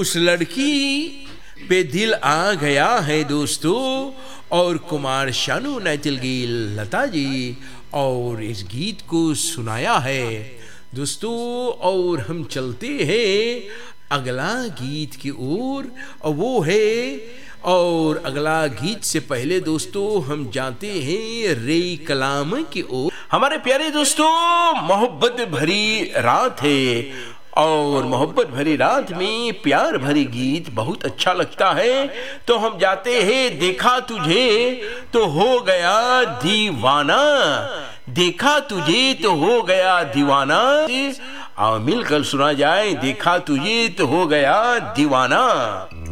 उस लड़की पे दिल आ गया है दोस्तों, और कुमार शानू नाइटिंगेल लता जी और इस गीत को सुनाया है दोस्तों। और हम चलते हैं अगला गीत की ओर, और वो है, और अगला गीत से पहले दोस्तों हम जाते हैं रे कलाम की ओर। हमारे प्यारे दोस्तों, मोहब्बत भरी रात है, और मोहब्बत भरी रात में प्यार भरी गीत बहुत अच्छा लगता है। तो हम जाते हैं देखा तुझे तो हो गया दीवाना, देखा तुझे तो हो गया दीवाना। आओ मिलकर सुना जाए, देखा तुझे तो हो गया दीवाना।